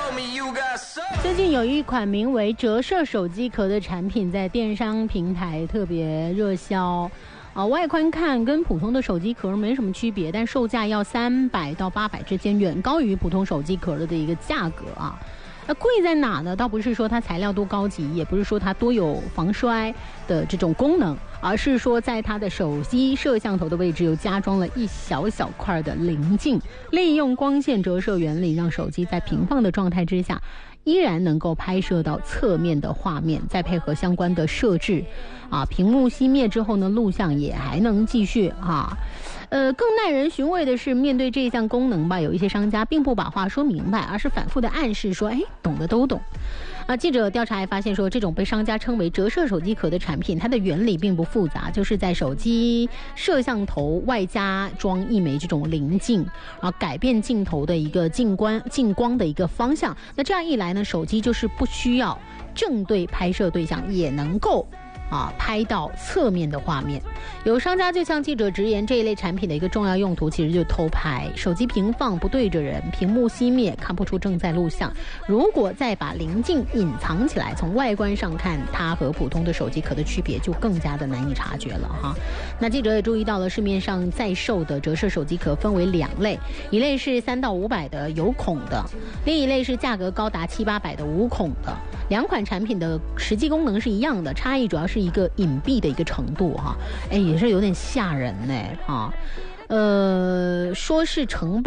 最近有一款名为折射手机壳的产品在电商平台特别热销。外观看跟普通的手机壳没什么区别，但售价要300到800之间，远高于普通手机壳的一个价格啊。贵在哪呢？倒不是说它材料多高级，也不是说它多有防摔的这种功能，而是说在它的手机摄像头的位置又加装了一小小块的棱镜，利用光线折射原理，让手机在平放的状态之下依然能够拍摄到侧面的画面，再配合相关的设置屏幕熄灭之后呢，录像也还能继续更耐人寻味的是，面对这项功能吧，有一些商家并不把话说明白，而是反复的暗示说，懂的都懂。记者调查还发现说，这种被商家称为折射手机壳的产品，它的原理并不复杂，就是在手机摄像头外加装一枚这种棱镜，改变镜头的一个镜光的一个方向。那这样一来呢，手机就是不需要正对拍摄对象，也能够拍到侧面的画面。有商家就向记者直言，这一类产品的一个重要用途其实就是偷拍，手机平放不对着人，屏幕熄灭看不出正在录像，如果再把棱镜隐藏起来，从外观上看它和普通的手机壳的区别就更加的难以察觉了那记者也注意到了，市面上在售的折射手机壳分为2类，一类是300到500的有孔的，另一类是价格高达700-800的无孔的。2款产品的实际功能是一样的，差异主要是一个隐蔽的一个程度也是有点吓人说是成本